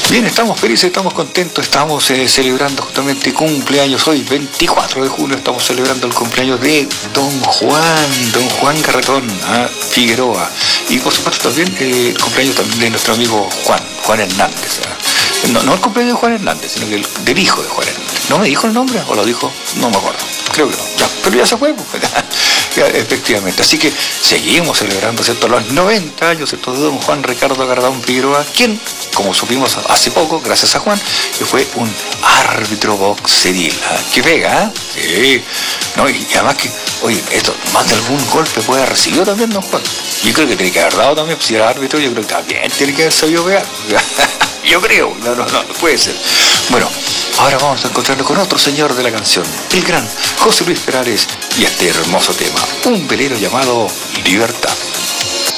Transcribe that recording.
Bien, estamos felices, estamos contentos, estamos celebrando justamente cumpleaños hoy, 24 de julio, estamos celebrando el cumpleaños de don Juan Carretón Figueroa. Y por supuesto también el cumpleaños también de nuestro amigo Juan Hernández. No el cumpleaños de Juan Hernández, sino que del hijo de Juan Hernández. ¿No me dijo el nombre o lo dijo? No me acuerdo, creo que no. Ya, pero ya se fue. Efectivamente, así que seguimos celebrando, ¿cierto?, los 90 años, ¿cierto?, de don Juan Ricardo Carretón Figueroa, quien, como supimos hace poco, gracias a Juan, que fue un árbitro boxeril. Que pega, sí. No, y además que, oye, esto, más de algún golpe puede haber recibido también don Juan. Yo creo que tiene que haber dado también, si era árbitro, yo creo que también tiene que haber sabido pegar. Yo creo, no puede ser. Bueno, ahora vamos a encontrarnos con otro señor de la canción, el gran José Luis Perales, y este hermoso tema, un velero llamado Libertad.